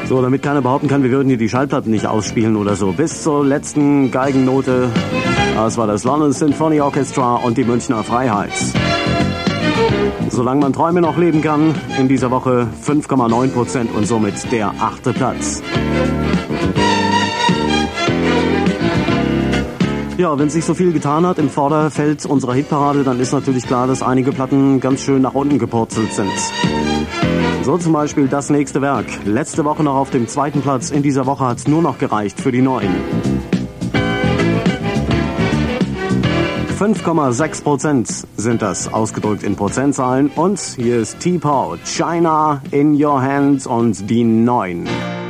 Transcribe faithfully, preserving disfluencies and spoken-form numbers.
So, damit keiner behaupten kann, wir würden hier die Schallplatten nicht ausspielen oder so. Bis zur letzten Geigennote. Das war das London Symphony Orchestra und die Münchner Freiheit. Solange man Träume noch leben kann, in dieser Woche fünf Komma neun Prozent und somit der achte Platz. Ja, wenn sich so viel getan hat im Vorderfeld unserer Hitparade, dann ist natürlich klar, dass einige Platten ganz schön nach unten gepurzelt sind. So zum Beispiel das nächste Werk. Letzte Woche noch auf dem zweiten Platz. In dieser Woche hat es nur noch gereicht für die neun. fünf Komma sechs Prozent sind das, ausgedrückt in Prozentzahlen. Und hier ist T-Paw, China in Your Hands und die neun.